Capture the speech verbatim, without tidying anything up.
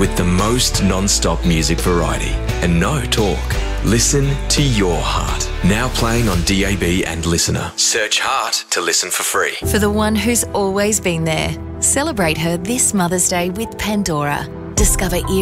with the most non-stop music variety and no talk. Listen to your heart. Now playing on D A B and Listener. Search Heart to listen for free. For the one who's always been there, celebrate her this Mother's Day with Pandora. Discover